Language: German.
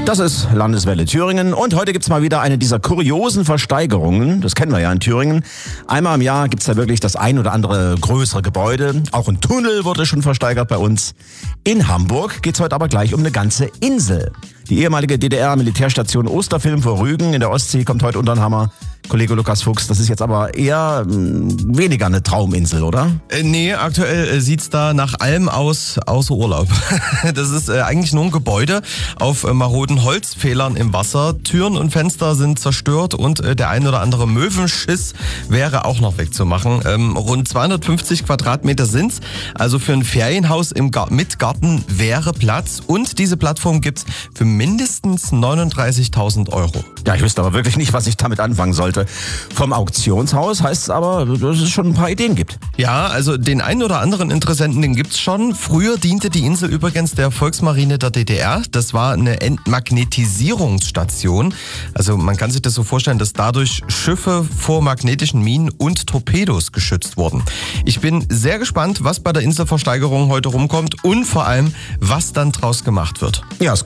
Das ist Landeswelle Thüringen und heute gibt's mal wieder eine dieser kuriosen Versteigerungen. Das kennen wir ja in Thüringen. Einmal im Jahr gibt's da wirklich das ein oder andere größere Gebäude. Auch ein Tunnel wurde schon versteigert bei uns. In Hamburg geht's heute aber gleich um eine ganze Insel. Die ehemalige DDR-Militärstation Osterfilm vor Rügen in der Ostsee kommt heute unter den Hammer. Kollege Lukas Fuchs, das ist jetzt aber eher weniger eine Trauminsel, oder? Nee, aktuell sieht's da nach allem aus, außer Urlaub. Das ist eigentlich nur ein Gebäude auf maroden Holzpfählern im Wasser. Türen und Fenster sind zerstört und der ein oder andere Möwenschiss wäre auch noch wegzumachen. Rund 250 Quadratmeter sind's. Also für ein Ferienhaus mit Garten wäre Platz. Und diese Plattform gibt's für mindestens 39.000 Euro. Ja, ich wüsste aber wirklich nicht, was ich damit anfangen sollte. Vom Auktionshaus heißt es aber, dass es schon ein paar Ideen gibt. Ja, also den einen oder anderen Interessenten, den gibt's schon. Früher diente die Insel übrigens der Volksmarine der DDR. Das war eine Entmagnetisierungsstation. Also man kann sich das so vorstellen, dass dadurch Schiffe vor magnetischen Minen und Torpedos geschützt wurden. Ich bin sehr gespannt, was bei der Inselversteigerung heute rumkommt und vor allem, was dann draus gemacht wird. Ja,